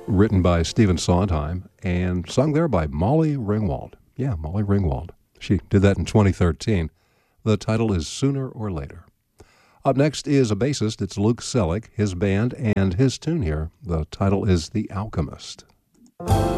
written by Stephen Sondheim and sung there by Molly Ringwald. Yeah, Molly Ringwald. She did that in 2013. The title is Sooner or Later. Up next is a bassist. It's Luke Selig, his band, and his tune here. The title is The Alchemist.